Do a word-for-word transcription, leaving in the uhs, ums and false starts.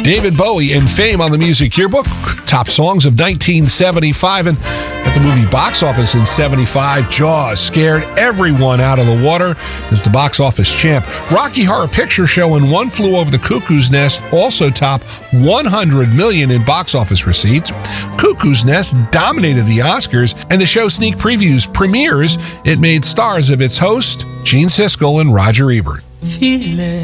David Bowie and Fame on the Music Yearbook, top songs of nineteen seventy-five. And at the movie box office in seventy-five, Jaws scared everyone out of the water as the box office champ. Rocky Horror Picture Show and One Flew Over the Cuckoo's Nest also top one hundred million dollars in box office receipts. Cuckoo's Nest dominated the Oscars, and the show sneak previews premieres. It made stars of its host, Gene Siskel and Roger Ebert. Feel it.